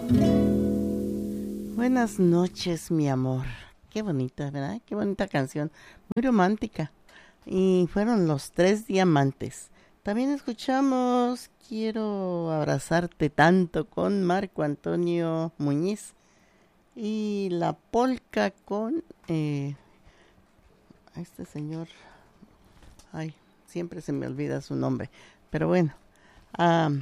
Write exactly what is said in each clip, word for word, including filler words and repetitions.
Buenas noches, mi amor. Qué bonita, ¿verdad? Qué bonita canción. Muy romántica. Y fueron Los Tres Diamantes. También escuchamos Quiero abrazarte tanto con Marco Antonio Muñiz. Y La Polca con eh, este señor. Ay, siempre se me olvida su nombre. Pero bueno. Um,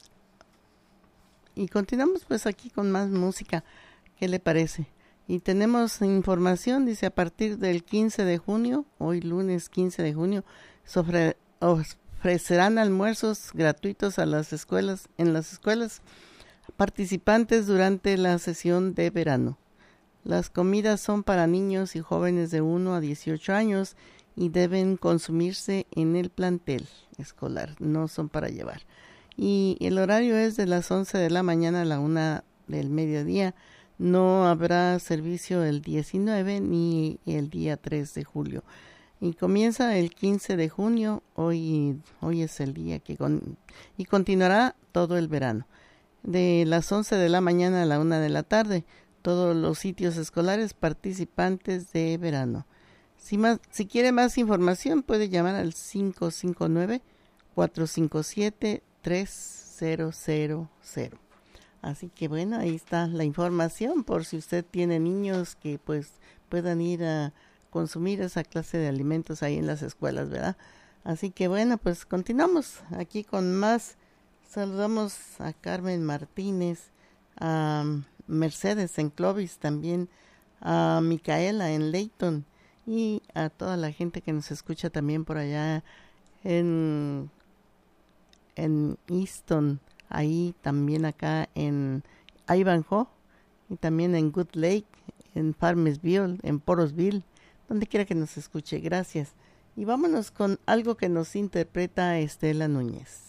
y continuamos pues aquí con más música. ¿Qué le parece? Y tenemos información, dice, a partir del quince de junio, hoy lunes quince de junio, sobre, ofrecerán almuerzos gratuitos a las escuelas, en las escuelas participantes durante la sesión de verano. Las comidas son para niños y jóvenes de uno a dieciocho años y deben consumirse en el plantel escolar, no son para llevar. Y el horario es de las once de la mañana a la una del mediodía. No habrá servicio el diecinueve ni el día tres de julio. Y comienza el quince de junio, hoy, hoy es el día que... Con, y continuará todo el verano. De las once de la mañana a la una de la tarde, todos los sitios escolares participantes de verano. Si, más, si quiere más información, puede llamar al cinco cinco nueve, cuatro cinco siete, tres cero cero cero. Así que bueno, ahí está la información por si usted tiene niños que pues puedan ir a consumir esa clase de alimentos ahí en las escuelas, ¿verdad? Así que bueno, pues continuamos aquí con más. Saludamos a Carmen Martínez, a Mercedes en Clovis, también a Micaela en Layton y a toda la gente que nos escucha también por allá en, en Easton. Ahí también acá en Ivanhoe y también en Good Lake, en Farmersville, en Porosville, donde quiera que nos escuche. Gracias. Y vámonos con algo que nos interpreta Estela Núñez.